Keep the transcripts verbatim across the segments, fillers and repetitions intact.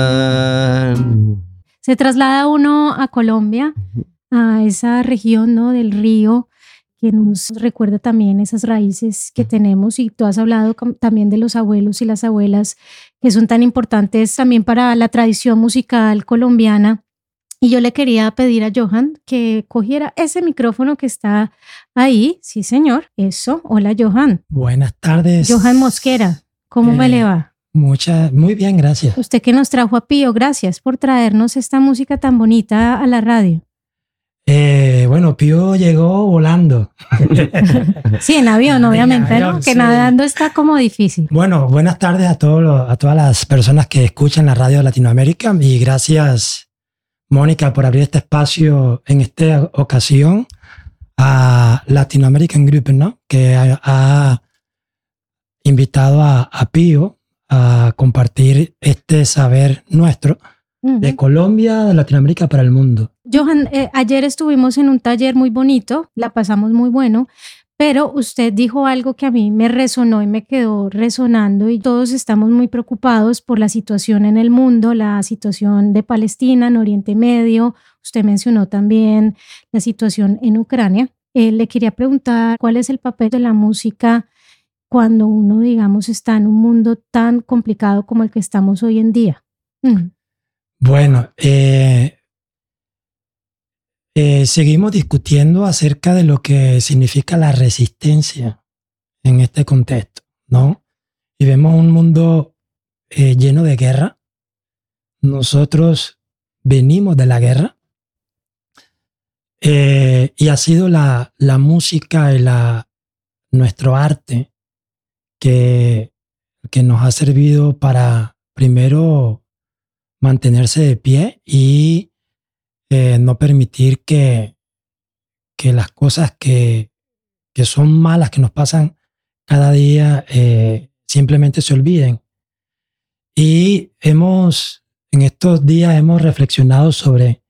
Se traslada uno a Colombia, a esa región, ¿no?, del río, que nos recuerda también esas raíces que tenemos, y tú has hablado también de los abuelos y las abuelas que son tan importantes también para la tradición musical colombiana. Y yo le quería pedir a Johan que cogiera ese micrófono que está ahí. Sí, señor. Eso. Hola, Johan. Buenas tardes. Johan Mosquera. ¿Cómo eh, me le va? Muchas, muy bien, gracias. Usted que nos trajo a Pío, gracias por traernos esta música tan bonita a la radio. Eh, bueno, Pío llegó volando. Sí, en avión, obviamente, en avión, ¿no? Que sí. Nadando está como difícil. Bueno, buenas tardes a, todos los, a todas las personas que escuchan la radio de Latinoamérica, y gracias, Mónica, por abrir este espacio en esta ocasión a Latin American Group, ¿no?, que ha, ha invitado a, a Pío a compartir este saber nuestro uh-huh. de Colombia, de Latinoamérica para el mundo. Johan, eh, ayer estuvimos en un taller muy bonito, la pasamos muy bueno, pero usted dijo algo que a mí me resonó y me quedó resonando, y todos estamos muy preocupados por la situación en el mundo, la situación de Palestina, en Oriente Medio. Usted mencionó también la situación en Ucrania. Eh, le quería preguntar cuál es el papel de la música cuando uno, digamos, está en un mundo tan complicado como el que estamos hoy en día. Mm. Bueno, eh, eh, seguimos discutiendo acerca de lo que significa la resistencia en este contexto, ¿no? Y vemos un mundo eh, lleno de guerra. Nosotros venimos de la guerra. Eh, y ha sido la, la música y la, nuestro arte que, que nos ha servido para, primero, mantenerse de pie y eh, no permitir que, que las cosas que, que son malas, que nos pasan cada día, eh, simplemente se olviden. Y hemos, en estos días hemos reflexionado sobre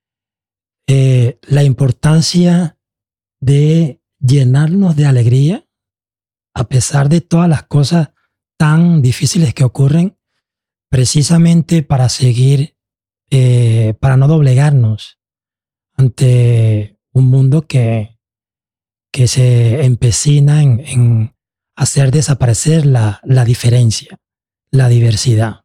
eh, la importancia de llenarnos de alegría a pesar de todas las cosas tan difíciles que ocurren, precisamente para seguir, eh, para no doblegarnos ante un mundo que, que se empecina en, en hacer desaparecer la, la diferencia, la diversidad.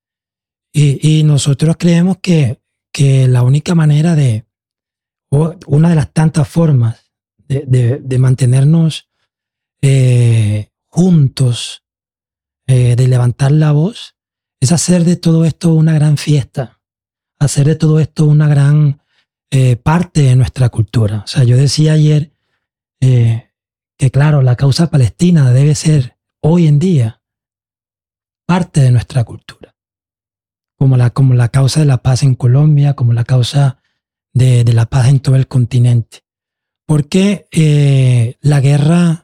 Y, y nosotros creemos que, que la única manera de, o una de las tantas formas de, de, de mantenernos eh, juntos, eh, de levantar la voz, es hacer de todo esto una gran fiesta, hacer de todo esto una gran eh, parte de nuestra cultura. O sea, yo decía ayer eh, que, claro, la causa palestina debe ser hoy en día parte de nuestra cultura, como la, como la causa de la paz en Colombia, como la causa de, de la paz en todo el continente. Porque eh, la guerra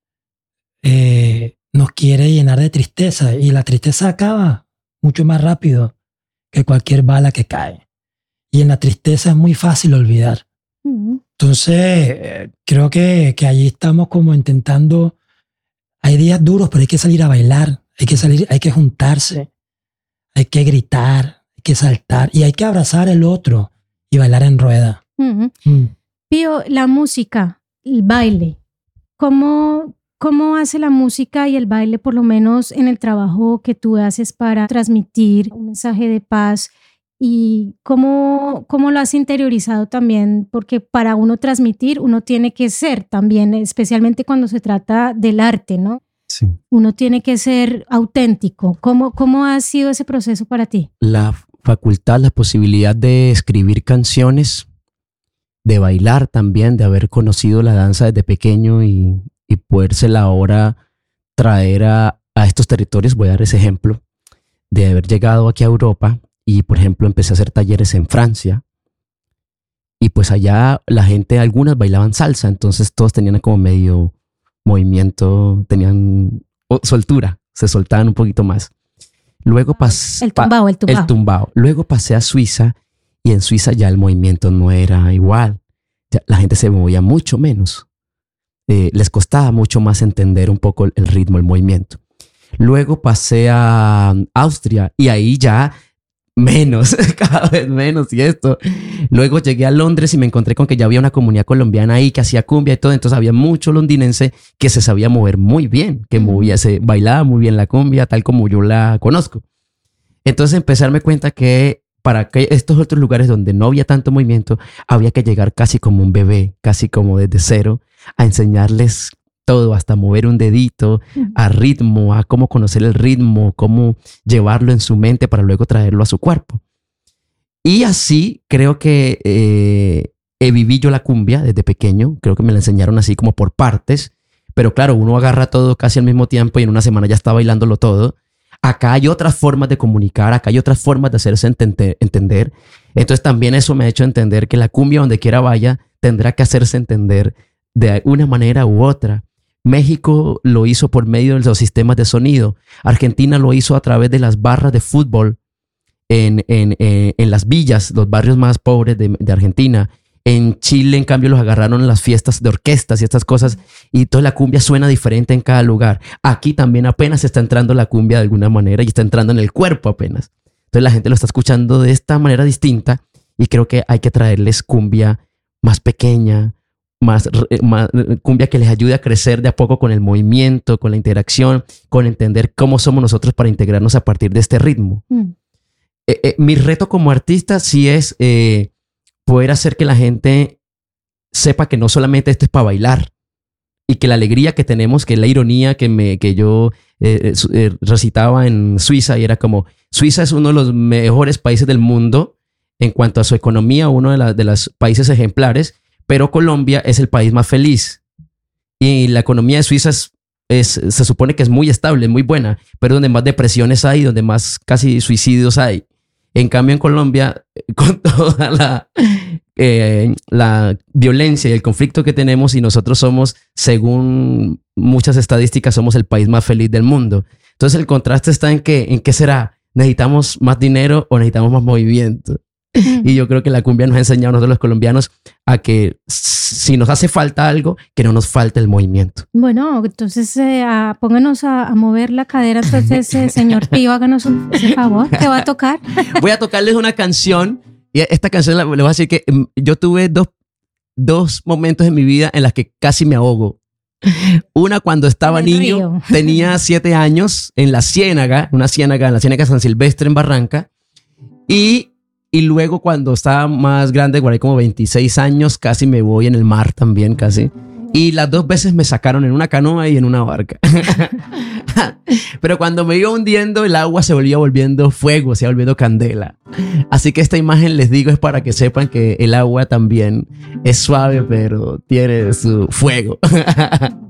eh, nos quiere llenar de tristeza, y la tristeza acaba mucho más rápido que cualquier bala que cae. Y en la tristeza es muy fácil olvidar. Uh-huh. Entonces, eh, creo que, que allí estamos como intentando. Hay días duros, pero hay que salir a bailar, hay que salir, hay que juntarse, hay que gritar, hay que saltar, y hay que abrazar al otro y bailar en rueda. Uh-huh. Mm. Pío, la música, el baile, ¿cómo, ¿cómo hace la música y el baile, por lo menos en el trabajo que tú haces para transmitir un mensaje de paz? ¿Y cómo, cómo lo has interiorizado también? Porque para uno transmitir, uno tiene que ser también, especialmente cuando se trata del arte, ¿no? Sí. Uno tiene que ser auténtico. ¿Cómo, cómo ha sido ese proceso para ti? La facultad, la posibilidad de escribir canciones, de bailar también, de haber conocido la danza desde pequeño y, y podérsela ahora traer a, a estos territorios. Voy a dar ese ejemplo de haber llegado aquí a Europa y, por ejemplo, empecé a hacer talleres en Francia, y pues allá la gente, algunas bailaban salsa, entonces todos tenían como medio movimiento, tenían oh, soltura, se soltaban un poquito más. Luego pasé... El tumbao, el tumbao. El tumbao. Luego pasé a Suiza, y en Suiza ya el movimiento no era igual. Ya la gente se movía mucho menos. Eh, les costaba mucho más entender un poco el ritmo, el movimiento. Luego pasé a Austria, y ahí ya menos, cada vez menos y esto. Luego llegué a Londres y me encontré con que ya había una comunidad colombiana ahí que hacía cumbia y todo. Entonces había mucho londinense que se sabía mover muy bien, que movía, se bailaba muy bien la cumbia, tal como yo la conozco. Entonces empecé a darme cuenta que para que estos otros lugares donde no había tanto movimiento, había que llegar casi como un bebé, casi como desde cero, a enseñarles todo, hasta mover un dedito, a ritmo, a cómo conocer el ritmo, cómo llevarlo en su mente para luego traerlo a su cuerpo. Y así creo que eh, eh, viví yo la cumbia desde pequeño. Creo que me la enseñaron así como por partes. Pero claro, uno agarra todo casi al mismo tiempo y en una semana ya está bailándolo todo. Acá hay otras formas de comunicar, acá hay otras formas de hacerse entender, entender. Entonces también eso me ha hecho entender que la cumbia, donde quiera vaya, tendrá que hacerse entender de una manera u otra. México lo hizo por medio de los sistemas de sonido. Argentina lo hizo a través de las barras de fútbol en, en, en, en las villas, los barrios más pobres de, de Argentina. En Chile, en cambio, los agarraron en las fiestas de orquestas y estas cosas. Y toda la cumbia suena diferente en cada lugar. Aquí también apenas está entrando la cumbia de alguna manera y está entrando en el cuerpo apenas. Entonces la gente lo está escuchando de esta manera distinta y creo que hay que traerles cumbia más pequeña, Más, más cumbia que les ayude a crecer de a poco con el movimiento, con la interacción, con entender cómo somos nosotros para integrarnos a partir de este ritmo. Mm. Eh, eh, mi reto como artista sí es eh, poder hacer que la gente sepa que no solamente esto es para bailar y que la alegría que tenemos, que la ironía que, me, que yo eh, eh, recitaba en Suiza y era como, Suiza es uno de los mejores países del mundo en cuanto a su economía, uno de, la, de los países ejemplares, pero Colombia es el país más feliz y la economía de Suiza es, es, se supone que es muy estable, muy buena, pero donde más depresiones hay, donde más casi suicidios hay. En cambio en Colombia, con toda la, eh, la violencia y el conflicto que tenemos, y nosotros somos, según muchas estadísticas, somos el país más feliz del mundo. Entonces el contraste está en que, ¿en qué será? ¿Necesitamos más dinero o necesitamos más movimiento? Y yo creo que la cumbia nos ha enseñado a nosotros los colombianos a que si nos hace falta algo, que no nos falte el movimiento. Bueno, entonces eh, a, pónganos a, a mover la cadera. Entonces, eh, señor Pío, háganos un ese favor. ¿Qué va a tocar? Voy a tocarles una canción. Y esta canción, le voy a decir que yo tuve dos, dos momentos en mi vida en las que casi me ahogo. Una cuando estaba niño, río. Tenía siete años en la Ciénaga, una ciénaga, en la Ciénaga San Silvestre en Barranca. Y Y luego cuando estaba más grande, guardé como veintiséis años, casi me voy en el mar también, casi. Y las dos veces me sacaron en una canoa y en una barca. Pero cuando me iba hundiendo, el agua se volvía volviendo fuego, se iba volviendo candela. Así que esta imagen, les digo, es para que sepan que el agua también es suave, pero tiene su fuego.